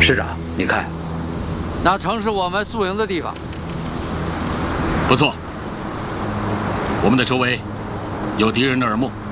师长，你看， 那城是我们宿营的地方。 不错，我们的周围有敌人的耳目。